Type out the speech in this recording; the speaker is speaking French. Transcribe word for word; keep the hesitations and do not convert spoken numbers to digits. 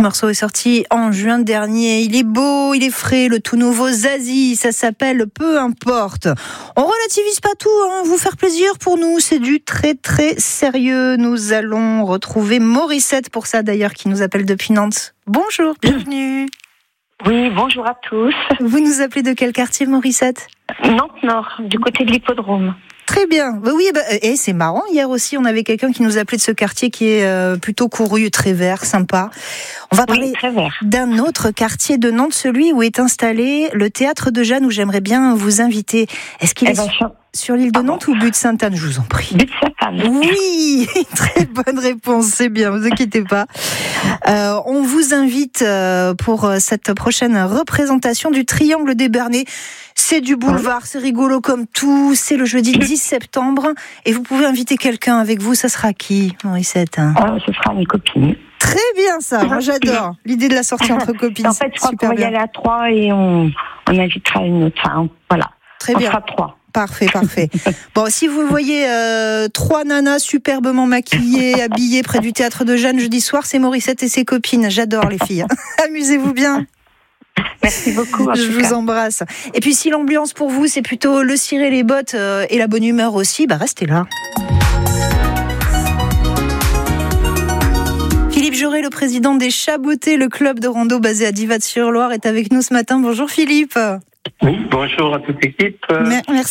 morceau est sorti en juin dernier. Il est beau, il est frais, le tout nouveau Zazie. Ça s'appelle Peu importe. On relativise pas tout, hein. Vous faire plaisir pour nous, c'est du très très sérieux. Nous allons retrouver Morissette pour ça d'ailleurs, qui nous appelle depuis Nantes. Bonjour, bienvenue. Oui, bonjour à tous. Vous nous appelez de quel quartier, Morissette ? Nantes-Nord, du côté de l'hippodrome. Très bien. Bah oui, bah, et c'est marrant. Hier aussi, on avait quelqu'un qui nous appelait de ce quartier qui est euh, plutôt couru, très vert, sympa. On va parler oui, d'un autre quartier de Nantes, celui où est installé le théâtre de Jeanne, où j'aimerais bien vous inviter. Est-ce qu'il eh est ben, sur, sur l'île de Nantes ou Butte-Sainte-Anne ? Je vous en prie. Butte-Sainte-Anne. Oui, très bonne réponse, c'est bien, vous inquiétez pas. Euh, on vous invite euh, pour cette prochaine représentation du Triangle des Bernets. C'est du boulevard, c'est rigolo comme tout. C'est le jeudi dix septembre. Et vous pouvez inviter quelqu'un avec vous. Ça sera qui, Morissette ? euh, Ce sera mes copines. Très bien ça, moi j'adore. L'idée de la sortie entre copines. En fait, je crois qu'on va y aller à trois et on, on invitera une autre. Enfin, voilà. Très on bien. sera trois. Parfait, parfait. Bon, si vous voyez euh, trois nanas superbement maquillées, habillées près du théâtre de Jeanne jeudi soir, c'est Morissette et ses copines. J'adore les filles. Amusez-vous bien. Merci beaucoup. Je vous cas. embrasse. Et puis si l'ambiance pour vous c'est plutôt le ciré, les bottes euh, et la bonne humeur aussi, bah restez là. Philippe Jaurès, le président des Chabotés, le club de rando basé à Divat-sur-Loire, est avec nous ce matin. Bonjour Philippe. Oui, bonjour à toute l'équipe. Merci.